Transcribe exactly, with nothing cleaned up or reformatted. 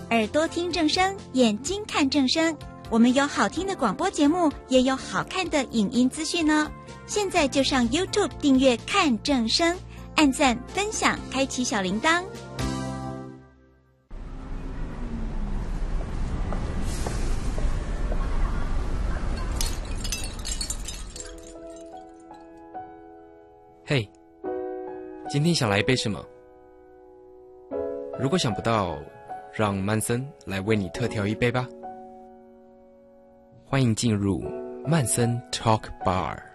耳朵听正声，眼睛看正声。我们有好听的广播节目，也有好看的影音资讯哦。现在就上 YouTube 订阅看正声，按赞分享，开启小铃铛。 嘿，今天想来一杯什么？如果想不到，让曼森来为你特调一杯吧。欢迎进入曼森 Talk Bar。